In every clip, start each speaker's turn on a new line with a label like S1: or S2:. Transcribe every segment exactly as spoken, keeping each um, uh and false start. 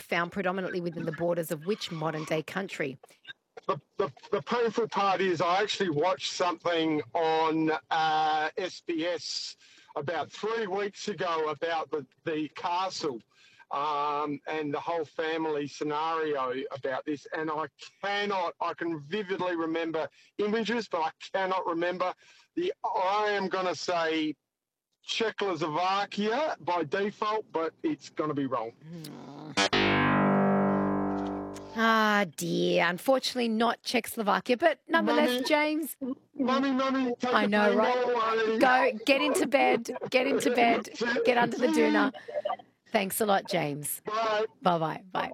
S1: found predominantly within the borders of which modern-day country?
S2: The, the, the painful part is I actually watched something on uh, S B S about three weeks ago about the, the castle um, and the whole family scenario about this. And I cannot, I can vividly remember images, but I cannot remember. The I am going to say Czechoslovakia by default, but it's going to be wrong.
S1: Ah, dear. Unfortunately, not Czechoslovakia, but nonetheless,
S2: Mummy,
S1: James.
S2: Mummy, mummy, take
S1: I
S2: the
S1: know,
S2: phone
S1: right?
S2: away.
S1: Go, get into bed. Get into bed. Get under the doona. Thanks a lot, James.
S2: Bye.
S1: Bye-bye. Bye.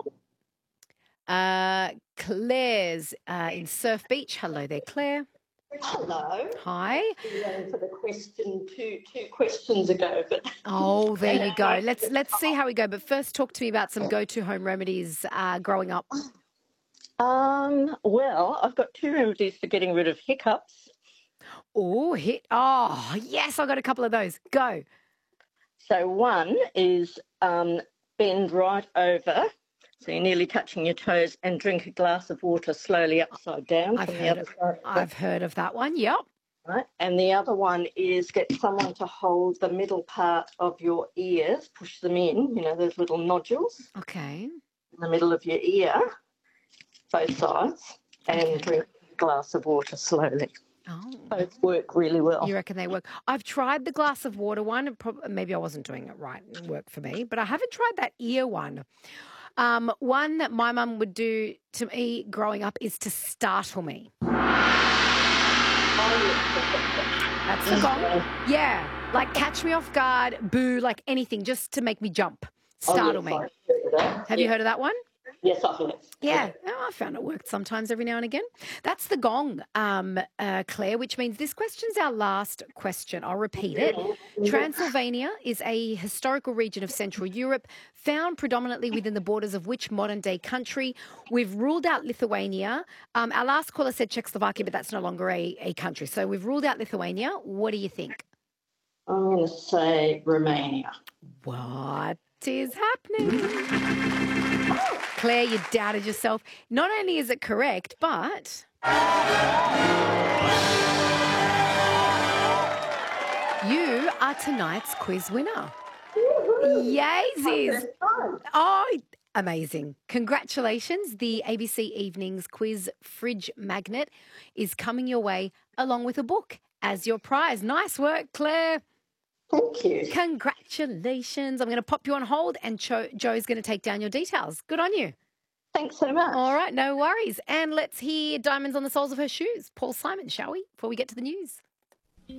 S1: Uh, Claire's uh, in Surf Beach. Hello there, Claire.
S3: Hello.
S1: Hi.
S3: We ran for the question two two questions ago, but
S1: Oh, there you go. Let's let's see how we go. But first, talk to me about some go-to home remedies uh, growing up.
S3: um, well, I've got two remedies for getting rid of hiccups.
S1: Oh, hit. Oh, yes, I got a couple of those. Go.
S3: So one is um, bend right over, so you're nearly touching your toes, and drink a glass of water slowly upside down
S1: I've
S3: from the
S1: heard
S3: other
S1: of,
S3: side.
S1: I've heard of that one. Yep.
S3: Right? And the other one is get someone to hold the middle part of your ears, push them in, you know, those little nodules
S1: Okay.
S3: in the middle of your ear, both sides, and
S1: Okay.
S3: drink a glass of water slowly.
S1: Oh.
S3: Both work really well.
S1: You reckon they work? I've tried the glass of water one. Prob- Maybe I wasn't doing it right. It worked for me. But I haven't tried that ear one. Um, one that my mum would do to me growing up is to startle me. That's the gong. Yeah. Like catch me off guard, boo, like anything, just to make me jump. Startle me. Have you heard of that one?
S3: Yes, I have.
S1: Yeah, oh, I found it worked sometimes every now and again. That's the gong, um, uh, Claire, which means this question's our last question. I'll repeat it. Transylvania is a historical region of Central Europe found predominantly within the borders of which modern-day country? We've ruled out Lithuania. Um, our last caller said Czechoslovakia, but that's no longer a, a country. So we've ruled out Lithuania. What do you think?
S3: I'm going to say Romania.
S1: What is happening? Claire, you doubted yourself. Not only is it correct, but you are tonight's quiz winner. Yaysies. Oh, amazing. Congratulations. The A B C Evenings Quiz Fridge Magnet is coming your way along with a book as your prize. Nice work, Claire.
S3: Thank you.
S1: Congratulations. I'm going to pop you on hold and Cho- Joe's going to take down your details. Good on you.
S3: Thanks so much.
S1: All right, no worries. And let's hear Diamonds on the Soles of Her Shoes. Paul Simon, shall we, before we get to the news?